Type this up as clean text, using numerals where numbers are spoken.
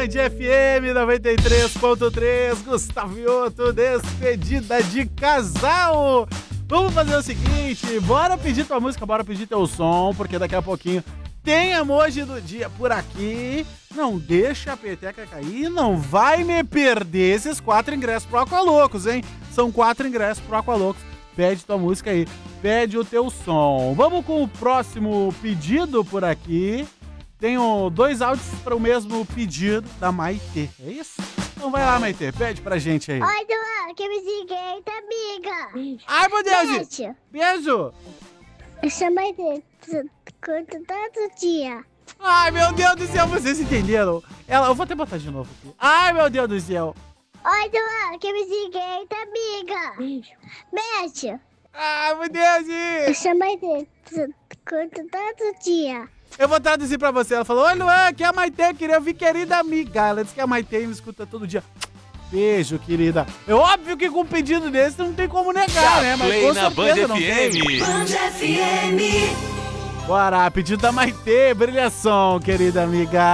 Band FM 93.3, Gustavo Mioto, despedida de casal. Vamos fazer o seguinte, bora pedir tua música, bora pedir teu som, porque daqui a pouquinho tem emoji do dia por aqui. Não deixa a peteca cair, não vai me perder esses 4 ingressos pro Aqualocos, hein? São 4 ingressos pro Aqualocos. Pede tua música aí, pede o teu som. Vamos com o próximo pedido por aqui. Tenho 2 áudios para o mesmo pedido da Maitê, é isso? Então vai lá, Maitê, pede pra gente aí. Oi, Duan, que me siga, tá, amiga? Ai, meu Deus! Beijo. Beijo! Eu sou Maitê, curto todo dia. Ai, meu Deus do céu, vocês entenderam? Eu vou até botar de novo aqui. Ai, meu Deus do céu. Oi, Duan, que me siga, tá, amiga? Beijo. Beijo. Ai, meu Deus! Eu sou Maitê, curto todo dia. Eu vou traduzir pra você. Ela falou, oi, Luan, aqui é a Maitê, queria ouvir, querida amiga. Ela disse que a Maitê me escuta todo dia. Beijo, querida. É óbvio que com um pedido desse não tem como negar, né? Mas com certeza não tem. Band FM. Bora, pedido da Maitê, brilhação, querida amiga.